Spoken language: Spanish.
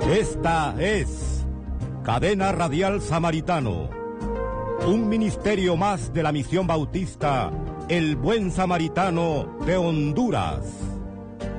Esta es Cadena Radial Samaritano, un ministerio más de la Misión Bautista, el Buen Samaritano de Honduras.